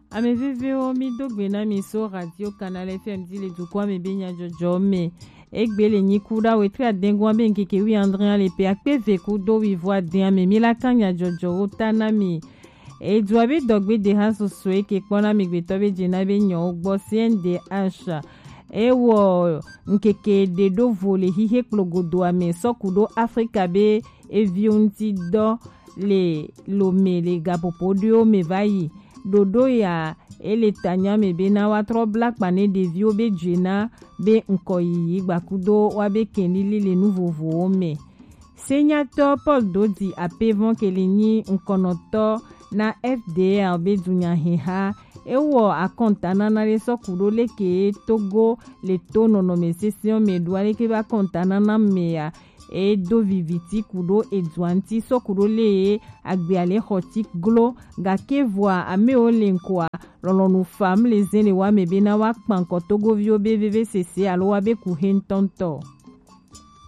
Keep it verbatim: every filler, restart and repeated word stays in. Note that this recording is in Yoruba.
ame veve o mi dogbe na mi so radio Canal F M di le dukwa me benya jojo me egbele ni kuda wetre adengwa ben keke wi André le pe akpe ve kudo wi voix de me mi la kanya jojo otana mi e dwabe dogbe de haso so e ke pona mi gbe tobe jena be nyo gbo C N D H e wo nkeke de do vole hihe klogodo ame sokudo Afrika be e vionti do le lome le gapopodio me vayi dodo ya ele tanya me be na wa tro black pane de vio be jena be nkoyi gbakudo wa be kenili le nouveau vo me Sénateur Paul Dodi a pevon kelini nkonoto na F D R be dunya heha ewo akontana na le sokudo le ke Togo le tono no me session me douale ke ba kontana na me ya e do viviti kudo e dwanti sokudo le agbe ale hotik glo ga ke voa ame o lenkwa lolonu fam le zene wa me be na wa kpanko Togo vio be V V C C alo wa be ku hen tonto